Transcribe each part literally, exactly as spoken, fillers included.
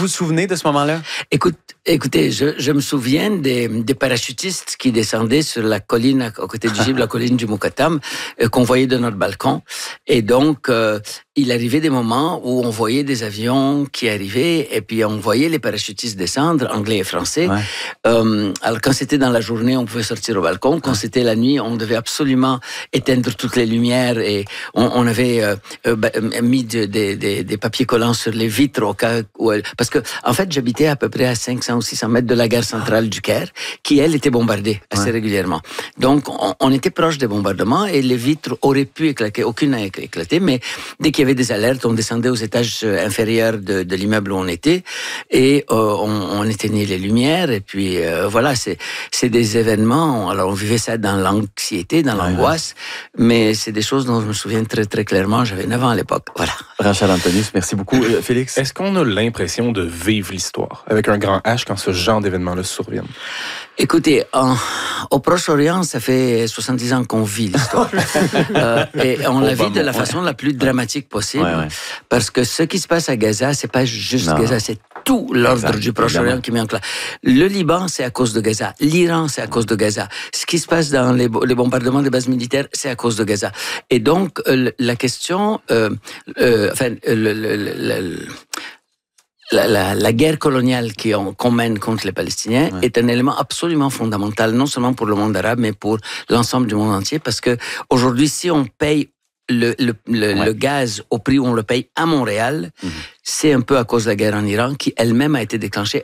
vous souvenez de ce moment-là? Écoute, écoutez, je, je me souviens des, des parachutistes qui descendaient sur la colline à côté d'Égypte, la colline du Moukatam, euh, qu'on voyait de notre balcon. Et donc, euh, il arrivait des moments où on voyait des avions qui arrivaient et puis on voyait les parachutistes descendre, anglais et français. Ouais. Euh, alors, quand c'était dans la journée, on pouvait sortir au balcon. Quand ouais. c'était la nuit, on devait absolument éteindre toutes les lumières et on, on avait euh, euh, mis de, de, de, des papiers collants sur les vitres au cas où... Elle... Parce que, en fait, j'habitais à peu près à cinq cents ou six cents mètres de la gare centrale du Caire, qui, elle, était bombardée assez ouais. régulièrement. Donc, on, on était proche des bombardements et les vitres auraient pu éclater. Aucune n'a éclaté, mais dès qu'il y avait des alertes, on descendait aux étages inférieurs de, de l'immeuble où on était et euh, on, on éteignait les lumières. Et puis, euh, voilà, c'est, c'est des événements. Alors, on vivait ça dans l'anxiété, dans ouais, l'angoisse, ouais. mais c'est des choses dont je me souviens très, très clairement. J'avais neuf ans à l'époque. Voilà. Rachel Antonius, merci beaucoup. Euh, Félix? Est-ce qu'on a l'impression de vivre l'histoire avec un grand H quand ce genre d'événements-là surviennent? Écoutez, en, au Proche-Orient, ça fait soixante-dix ans qu'on vit l'histoire. euh, et on la vit de la façon la plus dramatique possible. Ouais, ouais. Parce que ce qui se passe à Gaza, c'est pas juste non. Gaza, c'est tout l'ordre exact, du Proche-Orient qui met en place. Le Liban, c'est à cause de Gaza. L'Iran, c'est à cause de Gaza. Ce qui se passe dans les, les bombardements des bases militaires, c'est à cause de Gaza. Et donc, euh, la question... Euh, euh, enfin, le... le, le, le La, la, la guerre coloniale qu'on mène contre les Palestiniens ouais. est un élément absolument fondamental, non seulement pour le monde arabe, mais pour l'ensemble du monde entier, parce que aujourd'hui, si on paye le, le, le, ouais. le gaz au prix où on le paye à Montréal, mmh. c'est un peu à cause de la guerre en Iran, qui elle-même a été déclenchée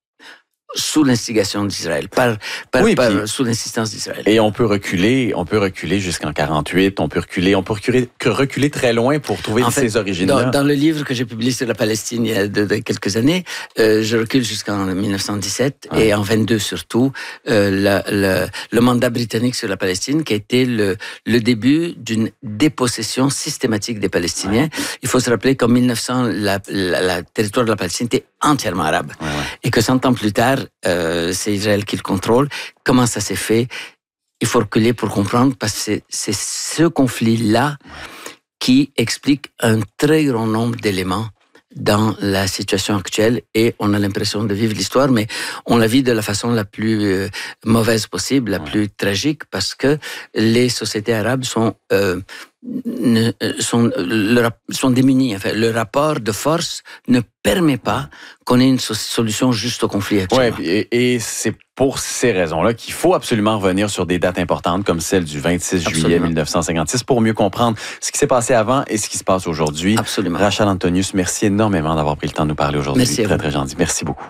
sous l'instigation d'Israël, par, par, oui, par puis, sous l'insistance d'Israël. Et on peut reculer, on peut reculer jusqu'en quarante-huit, on peut reculer, on peut reculer, reculer très loin pour trouver en fait, ces origines-là. Dans, dans le livre que j'ai publié sur la Palestine il y a de, de quelques années, euh, je recule jusqu'en dix-neuf cent dix-sept ah. et en vingt-deux surtout, euh, la, la, le mandat britannique sur la Palestine qui a été le, le début d'une dépossession systématique des Palestiniens. Ouais. Il faut se rappeler qu'en mille neuf cents, la, la, la territoire de la Palestine était entièrement arabe ouais, ouais. et que cent ans plus tard, Euh, c'est Israël qui le contrôle. Comment ça s'est fait? Il faut reculer pour comprendre parce que c'est, c'est ce conflit-là qui explique un très grand nombre d'éléments dans la situation actuelle et on a l'impression de vivre l'histoire, mais on la vit de la façon la plus euh, mauvaise possible, la ouais. plus tragique, parce que les sociétés arabes sont euh, ne, sont, le, sont démunies. Enfin, le rapport de force ne permet pas qu'on ait une solution juste au conflit actuel. Ouais, et, et c'est pour ces raisons-là qu'il faut absolument revenir sur des dates importantes comme celle du vingt-six juillet mille neuf cent cinquante-six pour mieux comprendre ce qui s'est passé avant et ce qui se passe aujourd'hui. Absolument. Rachel Antonius, merci énormément d'avoir pris le temps de nous parler aujourd'hui. Merci très, très gentil. Merci beaucoup.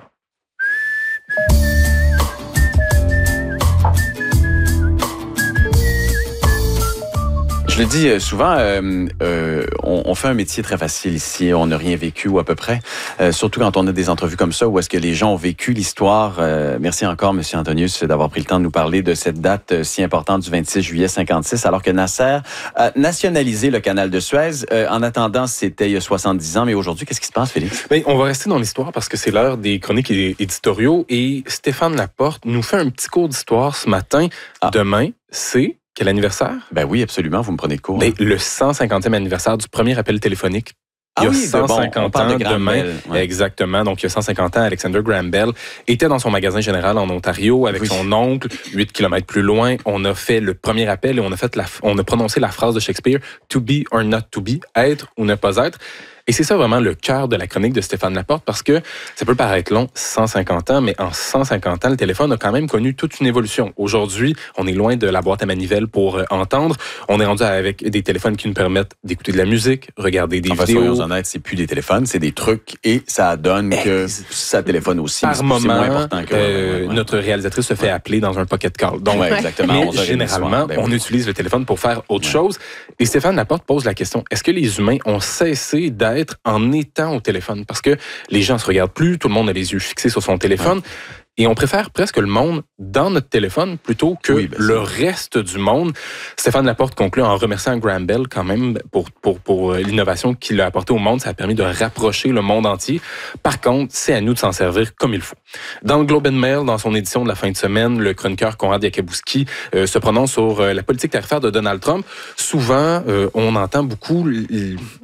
Je le dis souvent, euh, euh, on, on fait un métier très facile ici, on n'a rien vécu ou à peu près, euh, surtout quand on a des entrevues comme ça où est-ce que les gens ont vécu l'histoire. Euh, merci encore, M. Antonius, d'avoir pris le temps de nous parler de cette date si importante du vingt-six juillet cinquante-six, alors que Nasser a nationalisé le canal de Suez. Euh, en attendant, c'était il y a soixante-dix ans, mais aujourd'hui, qu'est-ce qui se passe, Félix? Bien, on va rester dans l'histoire parce que c'est l'heure des chroniques éditoriaux et Stéphane Laporte nous fait un petit cours d'histoire ce matin. Ah. Demain, c'est... Quel anniversaire? Ben oui, absolument, vous me prenez de cours. Ben, le cent cinquantième anniversaire du premier appel téléphonique. Il y a ah oui, cent cinquante bon, ans demain. Ouais. Exactement. Donc, il y a cent cinquante ans, Alexander Graham Bell était dans son magasin général en Ontario avec oui. son oncle, huit kilomètres plus loin. On a fait le premier appel et on a, fait la, on a prononcé la phrase de Shakespeare, « To be or not to be », être ou ne pas être. Et c'est ça vraiment le cœur de la chronique de Stéphane Laporte parce que ça peut paraître long, cent cinquante ans, mais en cent cinquante ans, le téléphone a quand même connu toute une évolution. Aujourd'hui, on est loin de la boîte à manivelle pour euh, entendre. On est rendu avec des téléphones qui nous permettent d'écouter de la musique, regarder des enfin, vidéos. Soyons honnêtes, c'est plus des téléphones, c'est des trucs et ça donne que ça téléphone aussi. Par moment, c'est moins important que euh, ouais, ouais. notre réalisatrice se fait ouais. appeler dans un pocket call. Donc, ouais, exactement. Mais généralement, ben, on oui. utilise le téléphone pour faire autre ouais. chose. Et Stéphane Laporte pose la question, est-ce que les humains ont cessé d'être en étant au téléphone, parce que les gens se regardent plus, tout le monde a les yeux fixés sur son téléphone, ouais. et on préfère presque le monde dans notre téléphone plutôt que oui, ben le reste du monde. Stéphane Laporte conclut en remerciant Graham Bell quand même pour, pour, pour l'innovation qu'il a apportée au monde. Ça a permis de rapprocher le monde entier. Par contre, c'est à nous de s'en servir comme il faut. Dans le Globe and Mail, dans son édition de la fin de semaine, le chroniqueur Konrad Jakubowski euh, se prononce sur euh, la politique tarifaire de Donald Trump. Souvent, euh, on entend beaucoup... L-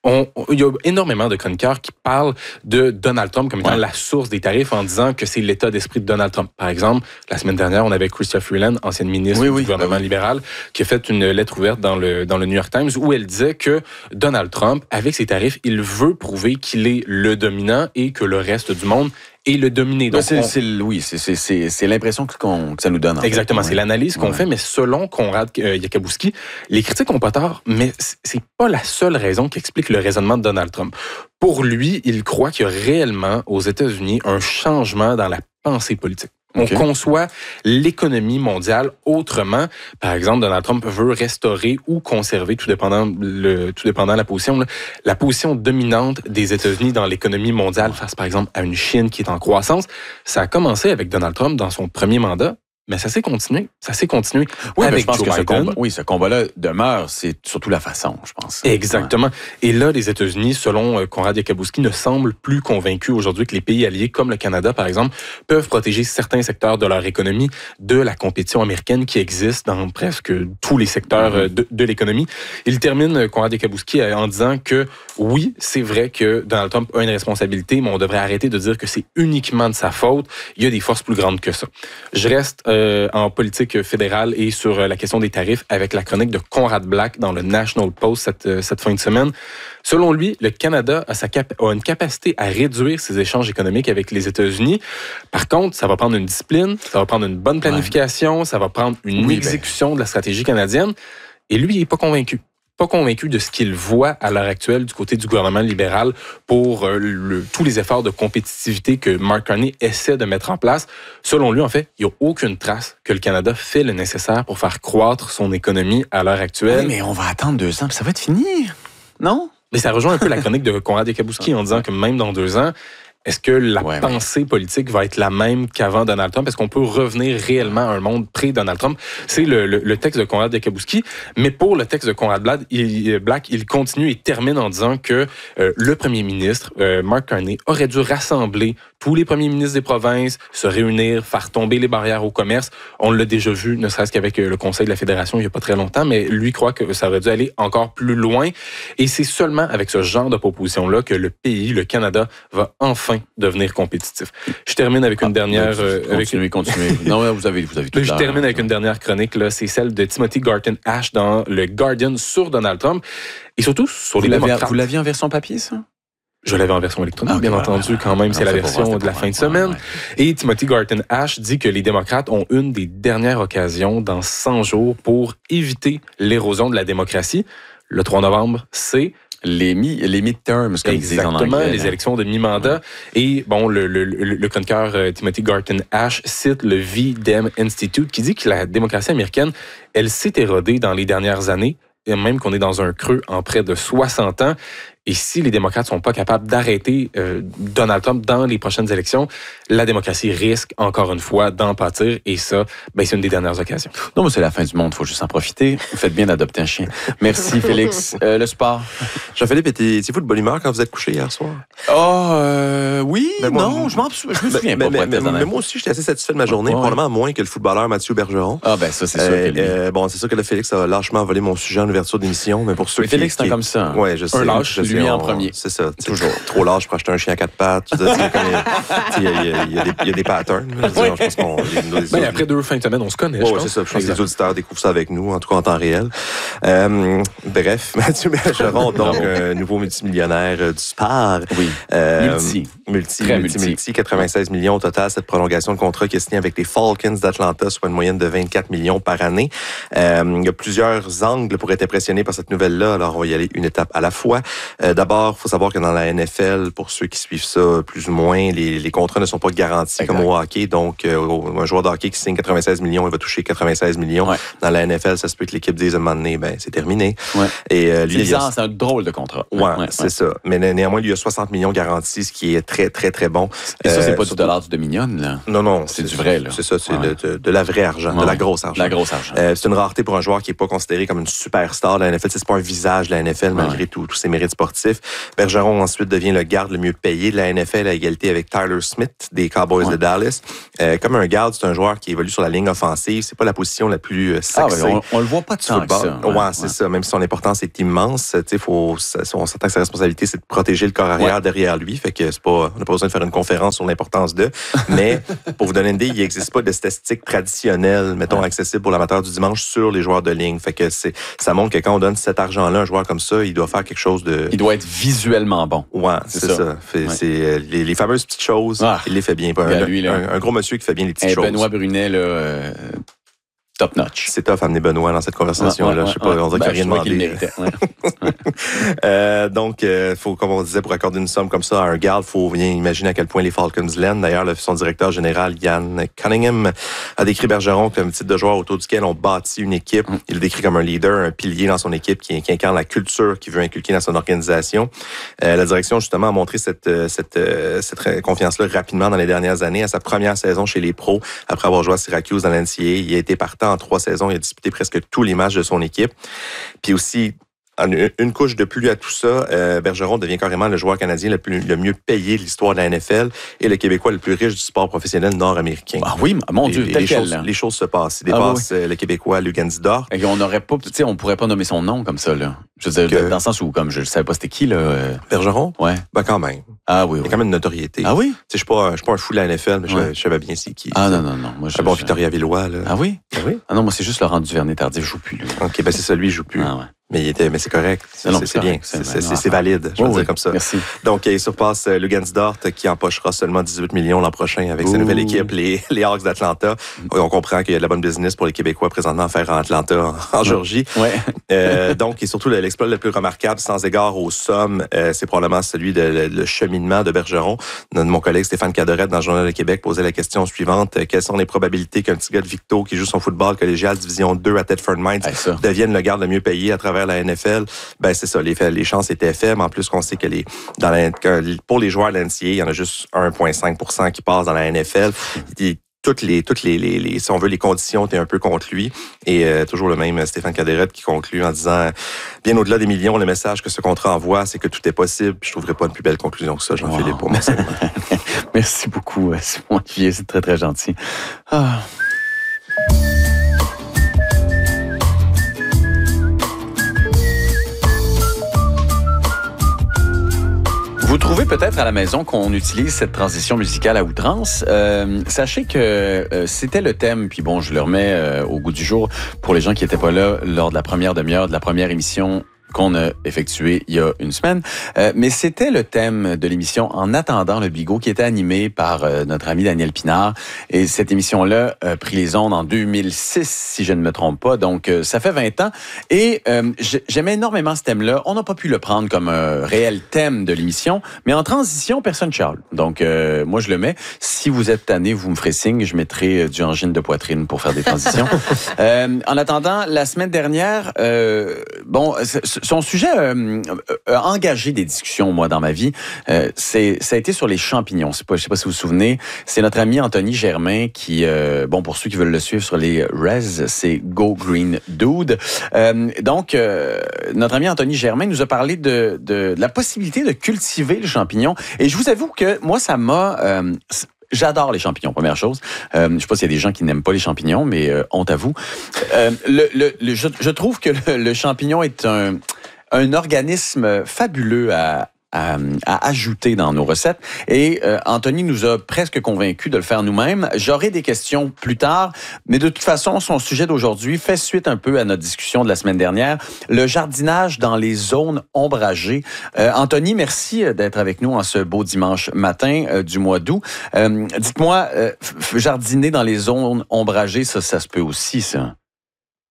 On, on, il y a énormément de chroniqueurs qui parlent de Donald Trump comme étant ouais. la source des tarifs en disant que c'est l'état d'esprit de Donald Trump. Par exemple, la semaine dernière, on avait Chrystia Freeland, ancienne ministre oui, du oui, gouvernement oui. libéral, qui a fait une lettre ouverte dans le, dans le New York Times où elle disait que Donald Trump, avec ses tarifs, il veut prouver qu'il est le dominant et que le reste du monde et le dominer. Donc, c'est, on... c'est, oui, c'est, c'est, c'est, c'est l'impression qu'on, que ça nous donne. Exactement, fait. c'est ouais. l'analyse qu'on ouais. fait, mais selon Konrad euh, Yakabouski, les critiques ont pas tort, mais c'est pas la seule raison qui explique le raisonnement de Donald Trump. Pour lui, il croit qu'il y a réellement aux États-Unis un changement dans la pensée politique. On okay. conçoit l'économie mondiale autrement. Par exemple, Donald Trump veut restaurer ou conserver, tout dépendant, le, tout dépendant de la position, là, la position dominante des États-Unis dans l'économie mondiale face, par exemple, à une Chine qui est en croissance. Ça a commencé avec Donald Trump dans son premier mandat. Mais ça s'est continué. Ça s'est continué oui, avec je pense Joe que Biden. Ce combat, oui, ce combat-là demeure. C'est surtout la façon, je pense. Exactement. Ouais. Et là, les États-Unis, selon Konrad Yakabouski, ne semblent plus convaincus aujourd'hui que les pays alliés, comme le Canada, par exemple, peuvent protéger certains secteurs de leur économie de la compétition américaine qui existe dans presque tous les secteurs mm-hmm. de, de l'économie. Il termine, Konrad Yakabouski, en disant que oui, c'est vrai que Donald Trump a une responsabilité, mais on devrait arrêter de dire que c'est uniquement de sa faute. Il y a des forces plus grandes que ça. Je reste euh, en politique fédérale et sur la question des tarifs avec la chronique de Conrad Black dans le National Post cette, cette fin de semaine. Selon lui, le Canada a, sa cap- a une capacité à réduire ses échanges économiques avec les États-Unis. Par contre, ça va prendre une discipline, ça va prendre une bonne planification, ouais. ça va prendre une oui, exécution ben... de la stratégie canadienne. Et lui, il n'est pas convaincu. Pas convaincu de ce qu'il voit à l'heure actuelle du côté du gouvernement libéral pour euh, le, tous les efforts de compétitivité que Mark Carney essaie de mettre en place. Selon lui, en fait, il n'y a aucune trace que le Canada fait le nécessaire pour faire croître son économie à l'heure actuelle. Oui, mais on va attendre deux ans, puis ça va être fini, non? Mais ça rejoint un peu la chronique de Konrad Yakabouski en disant que même dans deux ans, est-ce que la ouais, pensée ouais. politique va être la même qu'avant Donald Trump? Est-ce qu'on peut revenir réellement à un monde pré-Donald Trump? C'est le, le, le texte de Konrad Yakabouski. Mais pour le texte de Conrad Black, il, Black, il continue et termine en disant que euh, le premier ministre, euh, Mark Carney, aurait dû rassembler tous les premiers ministres des provinces, se réunir, faire tomber les barrières au commerce. On l'a déjà vu, ne serait-ce qu'avec le Conseil de la Fédération il n'y a pas très longtemps, mais lui croit que ça aurait dû aller encore plus loin. Et c'est seulement avec ce genre de proposition-là que le pays, le Canada, va enfin devenir compétitif. Je termine avec une ah, dernière... Euh, continuez, avec... continuez. Non, vous avez, vous avez tout Je termine avec une dernière chronique, là, c'est celle de Timothy Garton Ash dans le Guardian sur Donald Trump et surtout sur vous les l'aviez, démocrates. Vous l'aviez en version papier, ça? Je l'avais en version électronique, ah, okay, bien ouais, entendu, ouais, quand même. Ouais, c'est la version voir, de la fin de semaine. Ouais, ouais. Et Timothy Garton Ash dit que les démocrates ont une des dernières occasions dans cent jours pour éviter l'érosion de la démocratie. Le trois novembre, c'est... Les, mi, les midterms, comme ils disent en anglais. Exactement, les élections de mi-mandat. Ouais. Et bon, le, le, le, le chroniqueur euh, Timothy Garton Ash cite le V D E M Institute qui dit que la démocratie américaine, elle s'est érodée dans les dernières années, et même qu'on est dans un creux en près de soixante ans. Et si les démocrates sont pas capables d'arrêter euh, Donald Trump dans les prochaines élections, la démocratie risque encore une fois d'en pâtir. Et ça, ben, c'est une des dernières occasions. Non, mais c'est la fin du monde. Il faut juste en profiter. Vous faites bien d'adopter un chien. Merci, Félix. Euh, le sport. Jean-Philippe, étiez-vous de bonne humeur quand vous êtes couché hier soir? Oh, euh, oui, ben, moi, non, je, m'en, je me souviens mais, pas. Mais, mais, mais moi aussi, j'étais assez satisfait de ma journée, ouais, probablement moins que le footballeur Mathieu Bergeron. Ah, ben ça, c'est sûr. Euh, que lui... euh, bon, c'est sûr que là, Félix a lâchement volé mon sujet en ouverture d'émission, mais pour ceux mais qui... Félix, c'est comme ça. Hein. Ouais, je sais. Un lâche, je sais, lui on, en premier. C'est ça. Toujours. Trop lâche pour acheter un chien à quatre pattes. Il y, y, y, y a des patterns. Je, dire, je pense qu'on, les, nos, ben, après deux fins de semaine, on se connaît. Ouais, c'est ça. Je pense que les auditeurs découvrent ça avec nous, en tout cas en temps réel. Euh, bref, Mathieu Bergeron, donc un nouveau multimillionnaire euh, du sport. Oui. Euh, multi. Multi. Très multi. Multi. quatre-vingt-seize millions au total, cette prolongation de contrat qui est signée avec les Falcons d'Atlanta, soit une moyenne de vingt-quatre millions par année. Euh, il y a plusieurs angles pour être impressionné par cette nouvelle-là. Alors, on va y aller une étape à la fois. Euh, d'abord, il faut savoir que dans la N F L, pour ceux qui suivent ça plus ou moins, les, les contrats ne sont pas garantis exact. Comme au hockey. Donc, euh, un joueur de hockey qui signe quatre-vingt-seize millions, il va toucher quatre-vingt-seize millions. Ouais. Dans la N F L, ça se peut que l'équipe dise à un moment donné, ben, c'est terminé. Ouais. Et, euh, lui, c'est bizarre, a... c'est un drôle de contrat. Ouais, ouais c'est ouais. ça. Mais néanmoins, lui, il y a soixante millions garantis, ce qui est très, très, très très bon. Et ça, euh, c'est pas du dollar du Dominion, là? Non, non. C'est du vrai, là. C'est ça, c'est ouais. de, de la vraie argent, ouais. de la grosse argent. La grosse argent. Euh, c'est une rareté pour un joueur qui n'est pas considéré comme une superstar de la N F L. C'est pas un visage de la N F L, malgré ouais. tous ses mérites sportifs. Bergeron, ensuite, devient le garde le mieux payé de la N F L à égalité avec Tyler Smith des Cowboys ouais. de Dallas. Euh, comme un garde, c'est un joueur qui évolue sur la ligne offensive. C'est pas la position la plus sexy. Ah ouais, on, on le voit pas de temps que ça. Ouais, ouais c'est ouais. ça. Même si son importance est immense, tu sais, faut, on s'entend que sa responsabilité, c'est de protéger le corps arrière ouais. derrière lui. Fait que c'est pas, on n'a pas besoin de faire une conférence sur l'importance d'eux. Mais pour vous donner une idée, il n'existe pas de statistiques traditionnelles, mettons, ouais. accessibles pour l'amateur du dimanche sur les joueurs de ligne. Fait que c'est, ça montre que quand on donne cet argent-là à un joueur comme ça, il doit faire quelque chose de. Il doit être visuellement bon. Ouais, c'est, c'est ça. ça. Fait, ouais. C'est les, les fameuses petites choses. Ah. Il les fait bien. Un, lui, un, un gros monsieur qui fait bien les petites hey, choses. Benoît Brunet, là. Euh... Top notch. C'est tough amener Benoît dans cette conversation-là. Ouais, ouais, je sais pas, on dirait ben, qu'il n'a rien demandé. Ouais. euh, donc, euh, faut, comme on disait, pour accorder une somme comme ça à un garde, il faut bien imaginer à quel point les Falcons l'aiment. D'ailleurs, le, son directeur général, Ian Cunningham, a décrit Bergeron comme un type de joueur autour duquel on bâtit une équipe. Mm. Il le décrit comme un leader, un pilier dans son équipe qui, qui incarne la culture qu'il veut inculquer dans son organisation. Euh, la direction, justement, a montré cette, cette, cette confiance-là rapidement dans les dernières années. À sa première saison chez les pros, après avoir joué à Syracuse dans l'N C A A, il a été partant en trois saisons. Il a disputé presque tous les matchs de son équipe. Puis aussi, une couche de plus à tout ça, euh, Bergeron devient carrément le joueur canadien le, plus, le mieux payé de l'histoire de la N F L et le Québécois le plus riche du sport professionnel nord-américain. Ah oui, mon Dieu, et, tel les, quel, choses, les choses se passent. Il dépasse ah oui. le Québécois Luguentz Dort. Et on n'aurait pas, tu sais, on pourrait pas nommer son nom comme ça, là. Je veux dire, que... dans le sens où, comme je ne savais pas c'était qui, là. Euh... Bergeron? Ouais. Ben, quand même. Ah oui, oui. Il y a quand même une notoriété. Ah oui? Tu sais, je suis pas, je suis pas un fou de la N F L, mais ouais. je, je savais bien c'est qui. Ah non, non, non. Moi, je, bon, je... Victoria Villois, là. Ah oui? Ah oui? Ah non, moi, c'est juste Laurent Duvernay-Tardif, je joue plus, lui. OK, ben, c'est ça, lui, il joue plus. Ah ouais. Mais, il était, mais c'est correct. C'est, non, c'est, c'est bien. C'est, c'est, c'est, c'est valide. Je vais oh, dire oui. comme ça. Merci. Donc, il surpasse Luguentz Dort qui empochera seulement dix-huit millions l'an prochain avec Ouh. sa nouvelle équipe, les, les Hawks d'Atlanta. On comprend qu'il y a de la bonne business pour les Québécois présentement à faire en Atlanta, en, en Géorgie. Ouais. euh, donc, et surtout, l'exploit le plus remarquable, sans égard aux sommes, euh, c'est probablement celui de le, le cheminement de Bergeron. Mon collègue Stéphane Cadorette, dans le Journal de Québec, posait la question suivante. Quelles sont les probabilités qu'un petit gars de Victo qui joue son football collégial Division deux à Thetford Mines hey, devienne le garde le mieux payé à travers la N F L? Ben, c'est ça. Les, les chances étaient faibles. En plus, qu'on sait que les, dans la, que pour les joueurs de l'N C A A, il y en a juste un virgule cinq pour cent qui passent dans la N F L. Et, toutes les, toutes les, les, les, si on veut, les conditions étaient un peu contre lui. Et euh, toujours le même Stéphane Cadorette qui conclut en disant, bien au-delà des millions, le message que ce contrat envoie, c'est que tout est possible. Je trouverais pas une plus belle conclusion que ça, Jean-Philippe, wow. pour mon segment. Merci beaucoup, Simon Olivier. C'est très, très gentil. Ah. Vous trouvez peut-être à la maison qu'on utilise cette transition musicale à outrance. Euh, sachez que euh, c'était le thème, puis bon, je le remets euh, au goût du jour pour les gens qui n'étaient pas là lors de la première demi-heure de la première émission qu'on a effectué il y a une semaine. Euh, mais c'était le thème de l'émission En attendant le bigot qui était animé par euh, notre ami Daniel Pinard. Et cette émission-là a pris les ondes en deux mille six, si je ne me trompe pas. Donc, euh, ça fait vingt ans. Et euh, j'aimais énormément ce thème-là. On n'a pas pu le prendre comme un réel thème de l'émission, mais en transition, personne charle. Donc, euh, moi, je le mets. Si vous êtes tanné, vous me ferez signe. Je mettrai du angine de poitrine pour faire des transitions. euh, en attendant, la semaine dernière, euh, bon... son sujet euh, a engagé des discussions, moi, dans ma vie. Euh, c'est, ça a été sur les champignons. C'est pas, je sais pas si vous vous souvenez. C'est notre ami Anthony Germain qui, euh, bon, pour ceux qui veulent le suivre sur les Rez, c'est Go Green Dude. Euh, donc, euh, notre ami Anthony Germain nous a parlé de, de, de la possibilité de cultiver le champignon. Et je vous avoue que moi, ça m'a... Euh, J'adore les champignons, première chose. Euh, je sais pas s'il y a des gens qui n'aiment pas les champignons, mais euh, honte à vous. Euh, le, le, le, je, je trouve que le, le champignon est un, un organisme fabuleux à, à, à ajouter dans nos recettes. Et euh, Anthony nous a presque convaincus de le faire nous-mêmes. J'aurai des questions plus tard, mais de toute façon, son sujet d'aujourd'hui fait suite un peu à notre discussion de la semaine dernière, le jardinage dans les zones ombragées. Euh, Anthony, merci d'être avec nous en ce beau dimanche matin euh, du mois d'août. Euh, dites-moi, euh, jardiner dans les zones ombragées, ça, ça se peut aussi, ça?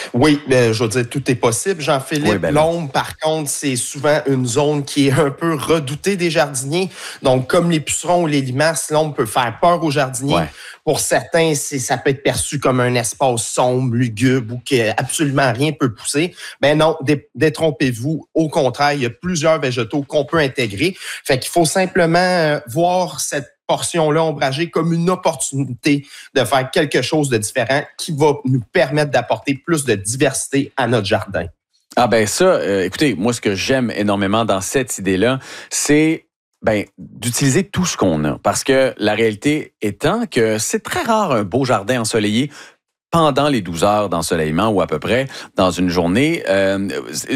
Oui, euh, je veux dire, tout est possible, Jean-Philippe. Oui, ben l'ombre, par contre, c'est souvent une zone qui est un peu redoutée des jardiniers. Donc, comme les pucerons ou les limaces, l'ombre peut faire peur aux jardiniers. Ouais. Pour certains, c'est, ça peut être perçu comme un espace sombre, lugubre ou que absolument rien peut pousser. Ben non, dé- détrompez-vous. Au contraire, il y a plusieurs végétaux qu'on peut intégrer. Fait qu'il faut simplement euh, voir cette portion-là ombragée comme une opportunité de faire quelque chose de différent qui va nous permettre d'apporter plus de diversité à notre jardin. Ah ben ça, euh, écoutez, moi ce que j'aime énormément dans cette idée-là, c'est ben d'utiliser tout ce qu'on a. Parce que la réalité étant que c'est très rare un beau jardin ensoleillé pendant les douze heures d'ensoleillement ou à peu près dans une journée. Euh,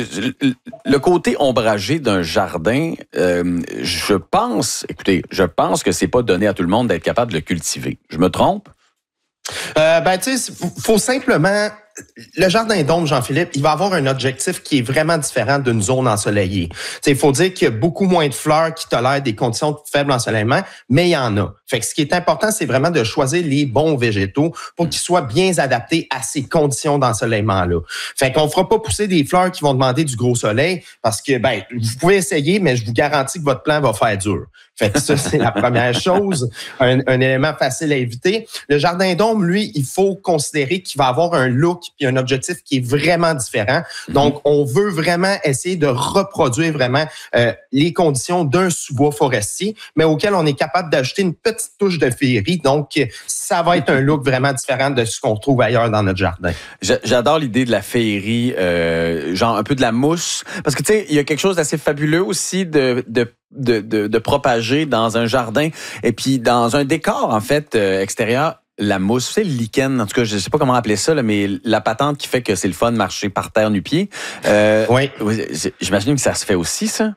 le côté ombragé d'un jardin, euh, je pense, écoutez, je pense que c'est pas donné à tout le monde d'être capable de le cultiver. Je me trompe? Euh, ben, tu sais, faut simplement... Le jardin d'ombre, Jean-Philippe, il va avoir un objectif qui est vraiment différent d'une zone ensoleillée. Il faut dire qu'il y a beaucoup moins de fleurs qui tolèrent des conditions de faible ensoleillement, mais il y en a. Fait que ce qui est important, c'est vraiment de choisir les bons végétaux pour qu'ils soient bien adaptés à ces conditions d'ensoleillement-là. Fait qu'on ne fera pas pousser des fleurs qui vont demander du gros soleil parce que, ben, vous pouvez essayer, mais je vous garantis que votre plan va faire dur. Fait que ça, c'est la première chose, un, un élément facile à éviter. Le jardin d'ombre, lui, il faut considérer qu'il va avoir un look puis un objectif qui est vraiment différent. Donc, on veut vraiment essayer de reproduire vraiment euh, les conditions d'un sous-bois forestier, mais auquel on est capable d'ajouter une petite touche de féerie. Donc, ça va être un look vraiment différent de ce qu'on trouve ailleurs dans notre jardin. J'adore l'idée de la féerie, euh, genre un peu de la mousse, parce que tu sais, il y a quelque chose d'assez fabuleux aussi de, de De, de, de propager dans un jardin et puis dans un décor, en fait, euh, extérieur, la mousse, c'est le lichen, en tout cas, je ne sais pas comment appeler ça, là, mais la patente qui fait que c'est le fun de marcher par terre nu-pied. Euh, oui. J'imagine que ça se fait aussi, ça?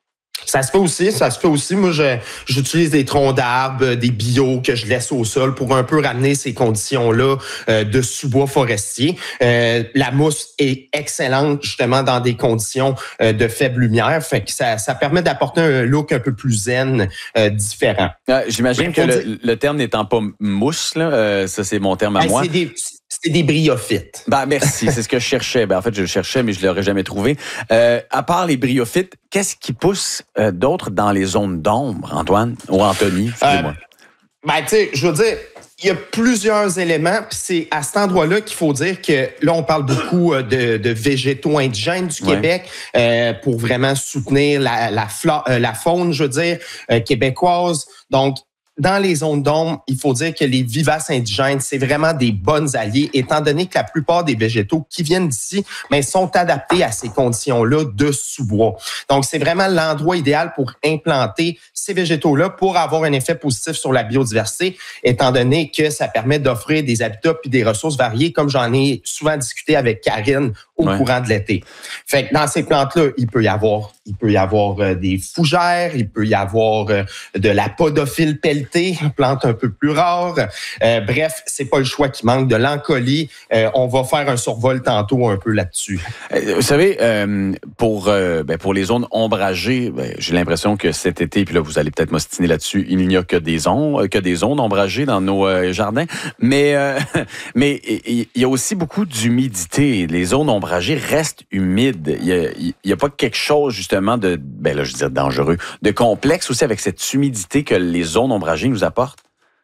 Ça se fait aussi, ça se fait aussi. Moi, je, j'utilise des troncs d'arbres, des bio que je laisse au sol pour un peu ramener ces conditions-là euh, de sous-bois forestier. Euh, la mousse est excellente justement dans des conditions euh, de faible lumière, fait que ça, ça permet d'apporter un look un peu plus zen, euh, différent. Ah, j'imagine que le, le terme n'étant pas mousse, là, euh, ça c'est mon terme à ben, moi. C'est des, c'est des bryophytes. Ben, merci, c'est ce que je cherchais. Ben, en fait, je le cherchais, mais je ne l'aurais jamais trouvé. Euh, à part les bryophytes, qu'est-ce qui pousse euh, d'autres dans les zones d'ombre, Antoine? Ou Anthony, excusez-moi. Euh, ben, tu sais, je veux dire, il y a plusieurs éléments, puis c'est à cet endroit-là qu'il faut dire que là, on parle beaucoup de, de végétaux indigènes du Québec ouais. euh, pour vraiment soutenir la, la, flore, euh, la faune, je veux dire, euh, québécoise. Donc, dans les zones d'ombre, il faut dire que les vivaces indigènes, c'est vraiment des bonnes alliés, étant donné que la plupart des végétaux qui viennent d'ici, mais sont adaptés à ces conditions-là de sous-bois. Donc, c'est vraiment l'endroit idéal pour implanter ces végétaux-là pour avoir un effet positif sur la biodiversité, étant donné que ça permet d'offrir des habitats puis des ressources variées, comme j'en ai souvent discuté avec Karine au ouais. courant de l'été. Fait que dans ces plantes-là, il peut y avoir, il peut y avoir euh, des fougères, il peut y avoir euh, de la podophile pelletée, une plante un peu plus rare. Euh, bref, c'est pas le choix qui manque. De l'encolie, euh, on va faire un survol tantôt un peu là-dessus. Euh, vous savez, euh, pour euh, ben, pour les zones ombragées, ben, j'ai l'impression que cet été, puis là vous allez peut-être m'ostiner là-dessus, il n'y a que des zones, que des zones ombragées dans nos euh, jardins. Mais euh, mais il y a aussi beaucoup d'humidité. Les zones ombragées restent humides. Il y a, il y a pas quelque chose justement de, ben là je veux dire dangereux, de complexe aussi avec cette humidité que les zones ombragées nous apportent?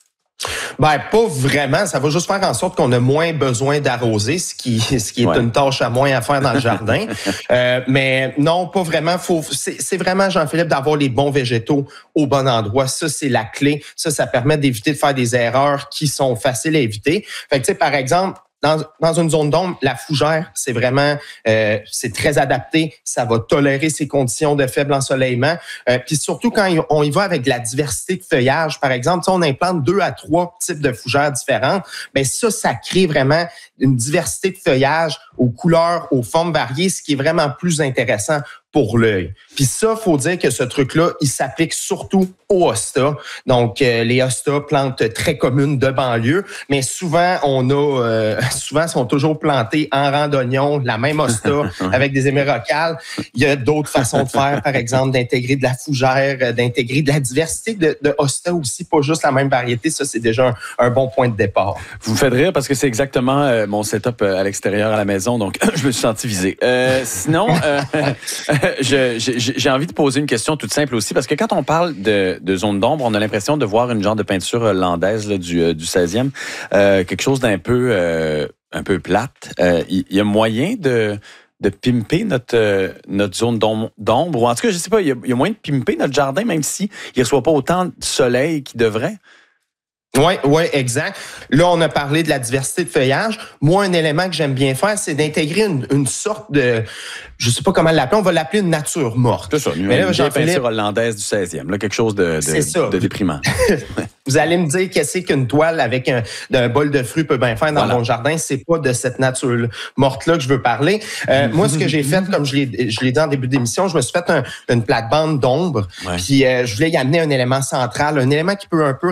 Ben, pas vraiment. Ça va juste faire en sorte qu'on a moins besoin d'arroser, ce qui, ce qui est ouais. une tâche à moins à faire dans le jardin. euh, mais non, pas vraiment. Faut, c'est, c'est vraiment, Jean-Philippe, d'avoir les bons végétaux au bon endroit. Ça, c'est la clé. Ça, ça permet d'éviter de faire des erreurs qui sont faciles à éviter. Fait que, tu sais, par exemple, Dans, dans une zone d'ombre, la fougère, c'est vraiment, euh, c'est très adapté. Ça va tolérer ces conditions de faible ensoleillement. Euh, puis surtout quand on y va avec de la diversité de feuillage, par exemple, on implante deux à trois types de fougères différentes. Ben ça, ça crée vraiment une diversité de feuillage aux couleurs, aux formes variées, ce qui est vraiment plus intéressant pour l'œil. Puis ça, faut dire que ce truc-là, il s'applique surtout aux hostas. Donc, euh, les hostas, plantes très communes de banlieue, mais souvent, on a, euh, souvent, sont toujours plantés en rang d'oignon, la même hosta, avec des émerocales. Il y a d'autres façons de faire, par exemple, d'intégrer de la fougère, d'intégrer de la diversité de, de hostas aussi, pas juste la même variété. Ça, c'est déjà un, un bon point de départ. Vous me faites rire parce que c'est exactement euh, mon setup à l'extérieur à la maison, donc je me suis senti visé. Euh, sinon, euh, je, je, j'ai envie de poser une question toute simple aussi, parce que quand on parle de, de zone d'ombre, on a l'impression de voir une genre de peinture hollandaise là, du, euh, du seizième, euh, quelque chose d'un peu, euh, un peu plate. Il euh, y, y a moyen de, de pimper notre, euh, notre zone d'ombre, ou en tout cas, je sais pas, il y, y a moyen de pimper notre jardin, même s'il ne reçoit pas autant de soleil qu'il devrait? Oui, oui, exact. Là, on a parlé de la diversité de feuillage. Moi, un élément que j'aime bien faire, c'est d'intégrer une, une sorte de, je sais pas comment l'appeler, on va l'appeler une nature morte. C'est ça, une, Mais là, une peinture hollandaise du seizième, là, quelque chose de, de, de déprimant. Vous allez me dire qu'est-ce qu'une toile avec un, un bol de fruits peut bien faire dans voilà. mon jardin. C'est pas de cette nature morte-là que je veux parler. Euh, moi, ce que j'ai fait, comme je l'ai, je l'ai dit en début d'émission, je me suis fait un, une plate-bande d'ombre. Ouais. Puis, euh, je voulais y amener un élément central, un élément qui peut un peu